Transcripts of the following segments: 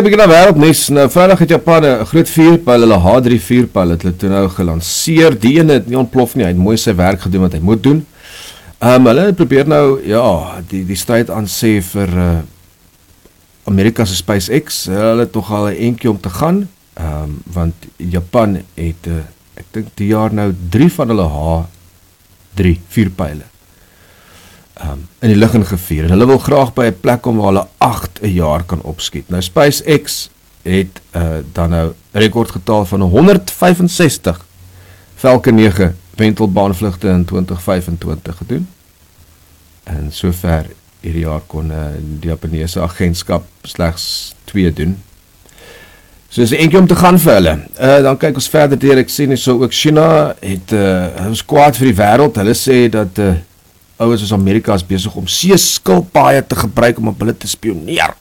kyk bietjie na wêreldnuus. Nou Vrydag het Japan 'n groot vuurpyl, hulle H3 vuurpyl het hulle toe nou gelanseer. Die ene het nie ontplof nie, hy het mooi sy werk gedoen wat hy moet doen. Hulle probeer nou die stryd aansê vir Amerika se SpaceX. Hulle het tog al 'n entjie om te gaan, want Japan het ek dink die jaar nou 3 van hulle H3 vuurpyle in die lug ingevier. En hulle wil graag by 'n plek kom waar hulle 8 'n jaar kan opskiet. Nou SpaceX het dan nou 'n rekordgetal van 165 Falcon 9 wentelbaanvlugte in 2025 gedoen. En sover hierdie jaar kon die Japaneese agentskap slegs 2 doen. So is 'n entjie om te gaan vir hulle. Dan kyk ons verder deur. Ek sien so ook China het hulle is kwaad vir die wêreld. Hulle sê dat ouers soos Amerika is besig om seeskilpaaie te gebruik om op hulle te spioneer.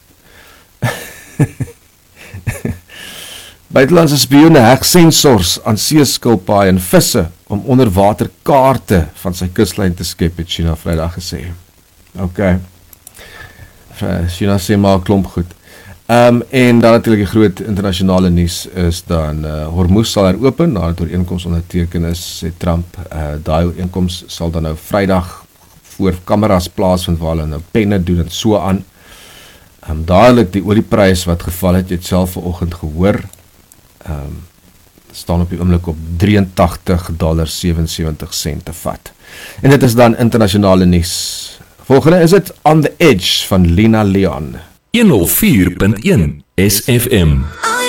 Buitelandse spioene heg sensors aan seeskilpaaie en visse om onderwaterkaarte van sy kuslyn te skep, het China Vrydag gesê. Okay. China sê maar 'n klomp goed. En dan natuurlik die groot internasionale nuus is dan Hormuz sal heropen nadat 'n ooreenkoms onderteken is, sê Trump. Daai ooreenkoms sal dan nou Vrydag voor kameras plaasvind waar hulle nou penne doen en so aan. Dadelik die olieprys wat geval het, jy het self vanoggend gehoor, staan op die oomblik op $83.77 te vat. En dit is dan internasionale nuus. Volgende is dit On the Edge van Lina Leon. 104.1 SFM.